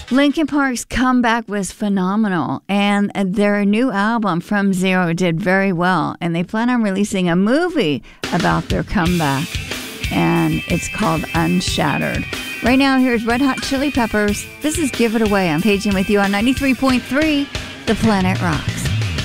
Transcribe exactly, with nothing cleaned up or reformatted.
Linkin Park's comeback was phenomenal, and their new album, From Zero, did very well. And they plan on releasing a movie about their comeback, and it's called Unshattered. Right now, here's Red Hot Chili Peppers. This is Give It Away. I'm Paging with you on ninety-three point three, The Planet Rocks.